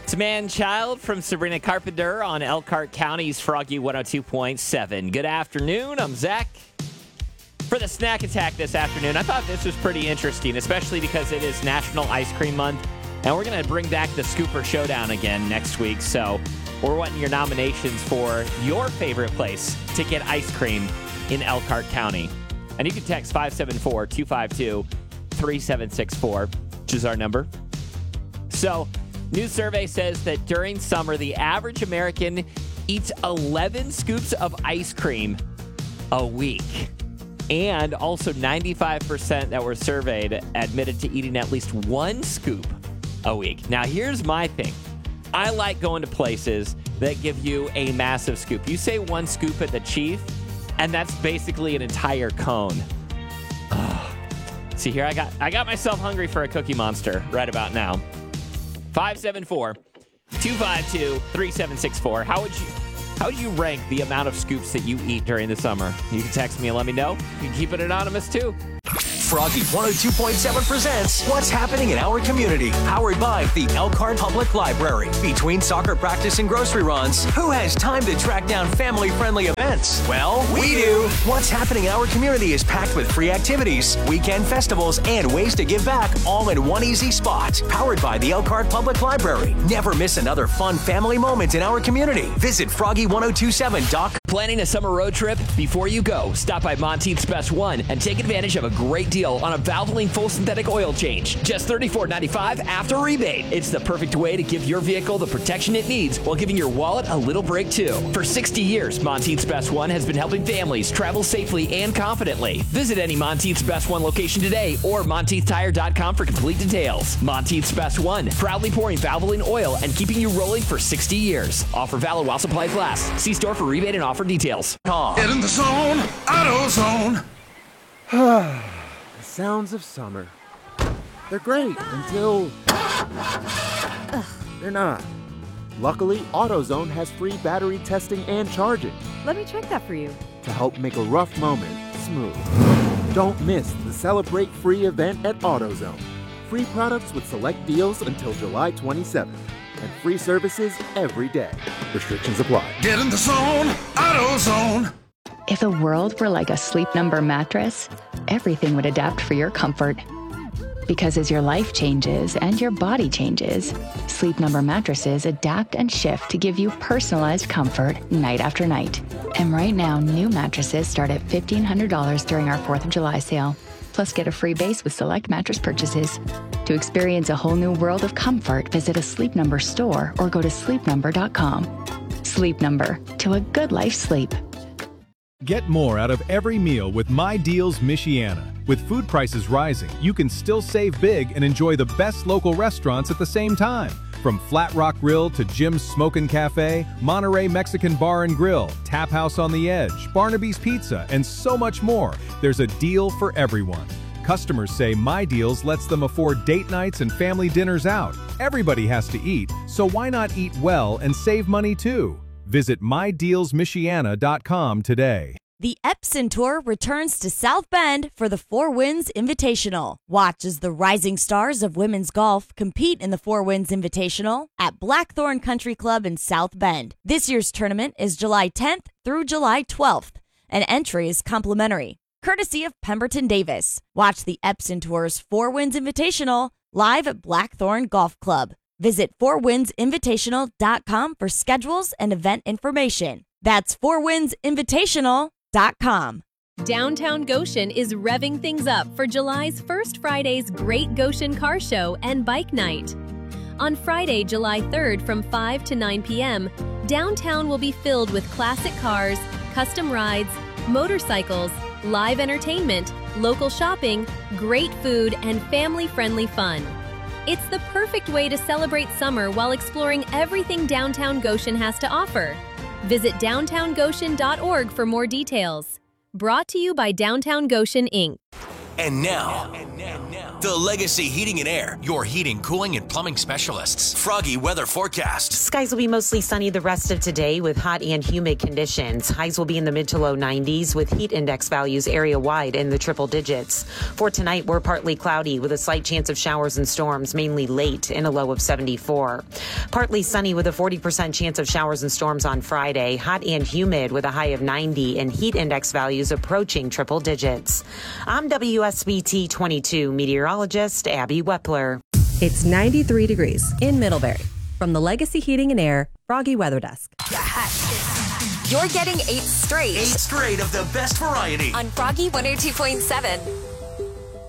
It's Man-Child from Sabrina Carpenter on Elkhart County's Froggy 102.7. Good afternoon. I'm Zach. For the snack attack this afternoon, I thought this was pretty interesting, especially because it is National Ice Cream Month, and we're going to bring back the Scooper Showdown again next week. So we're wanting your nominations for your favorite place to get ice cream in Elkhart County. And you can text 574-252-3764, which is our number. So, new survey says that during summer, the average American eats 11 scoops of ice cream a week. And also 95% that were surveyed admitted to eating at least one scoop a week. Now, here's my thing. I like going to places that give you a massive scoop. You say one scoop at the Chief, and that's basically an entire cone. See here, I got myself hungry for a Cookie Monster right about now. 574-252-3764. How would you rank the amount of scoops that you eat during the summer? You can text me and let me know. You can keep it anonymous too. Froggy 102.7 presents What's Happening in Our Community, powered by the Elkhart Public Library. Between soccer practice and grocery runs, who has time to track down family-friendly events? Well, we do. What's Happening in Our Community is packed with free activities, weekend festivals, and ways to give back, all in one easy spot. Powered by the Elkhart Public Library. Never miss another fun family moment in our community. Visit Froggy1027.com. Planning a summer road trip? Before you go, stop by Monteith's Best One and take advantage of a great deal on a Valvoline full synthetic oil change. Just $34.95 after rebate. It's the perfect way to give your vehicle the protection it needs while giving your wallet a little break too. For 60 years, Monteith's Best One has been helping families travel safely and confidently. Visit any Monteith's Best One location today or MonteithTire.com for complete details. Monteith's Best One, proudly pouring Valvoline oil and keeping you rolling for 60 years. Offer valid while supplies last. See store for rebate and offer details. Get in the zone, AutoZone. The sounds of summer. They're great until they're not. Luckily, AutoZone has free battery testing and charging Let me check that for you. to help make a rough moment smooth. Don't miss the Celebrate Free event at AutoZone. Free products with select deals until July 27th. And free services every day. Restrictions apply. Get in the zone, AutoZone. If the world were like a Sleep Number mattress, everything would adapt for your comfort. Because as your life changes and your body changes, Sleep Number mattresses adapt and shift to give you personalized comfort night after night. And right now, new mattresses start at $1,500 during our 4th of July sale. Plus, get a free base with select mattress purchases. To experience a whole new world of comfort, visit a Sleep Number store or go to sleepnumber.com. Sleep Number, to a good life sleep. Get more out of every meal with My Deals Michiana. With food prices rising, you can still save big and enjoy the best local restaurants at the same time. From Flat Rock Grill to Jim's Smokin' Cafe, Monterey Mexican Bar and Grill, Tap House on the Edge, Barnaby's Pizza, and so much more. There's a deal for everyone. Customers say My Deals lets them afford date nights and family dinners out. Everybody has to eat, so why not eat well and save money too? Visit MyDealsMichiana.com today. The Epson Tour returns to South Bend for the Four Winds Invitational. Watch as the rising stars of women's golf compete in the Four Winds Invitational at Blackthorn Country Club in South Bend. This year's tournament is July 10th through July 12th, and entry is complimentary, courtesy of Pemberton Davis. Watch the Epson Tour's Four Winds Invitational live at Blackthorn Golf Club. Visit fourwindsinvitational.com for schedules and event information. That's fourwindsinvitational.com. Downtown Goshen is revving things up for July's first Friday's Great Goshen Car Show and Bike Night. On Friday, July 3rd from 5 to 9 p.m., downtown will be filled with classic cars, custom rides, motorcycles, live entertainment, local shopping, great food, and family-friendly fun. It's the perfect way to celebrate summer while exploring everything downtown Goshen has to offer. Visit downtowngoshen.org for more details. Brought to you by Downtown Goshen, Inc. And now, the Legacy Heating and Air, your heating, cooling, and plumbing specialists. Froggy weather forecast. Skies will be mostly sunny the rest of today with hot and humid conditions. Highs will be in the mid to low 90s with heat index values area-wide in the triple digits. For tonight, we're partly cloudy with a slight chance of showers and storms, mainly late, in a low of 74. Partly sunny with a 40% chance of showers and storms on Friday. Hot and humid with a high of 90 and heat index values approaching triple digits. I'm WSBT 22 meteorologist Abby Wepler. It's 93 degrees in Middlebury. From the Legacy Heating and Air Froggy Weather Desk. You're getting 8 straight. 8 straight of the best variety. On Froggy 102.7.